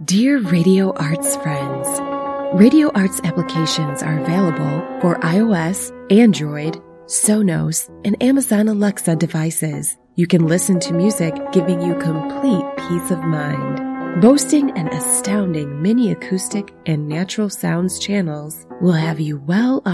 Dear Radio Arts friends, Radio Arts applications are available for iOS, Android, Sonos, and Amazon Alexa devices. You can listen to music giving you complete peace of mind. Boasting an astounding mini acoustic and natural sounds channels will have you well